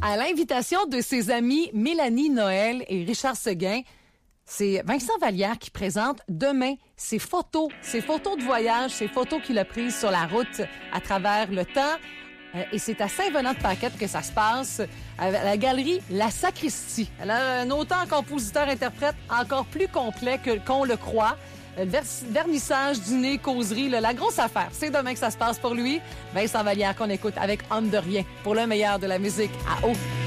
À l'invitation de ses amis Mélanie Noël et Richard Seguin, c'est Vincent Vallière qui présente demain ses photos de voyage, ses photos qu'il a prises sur la route à travers le temps. Et c'est à Saint-Venant-de-Paquette que ça se passe, à la galerie La Sacristie. Elle a un auteur, compositeur, interprète encore plus complet qu'on le croit. Vernissage, dîner, causerie, la grosse affaire. C'est demain que ça se passe pour lui. Vincent Vallière qu'on écoute avec Homme de rien pour le meilleur de la musique à eau.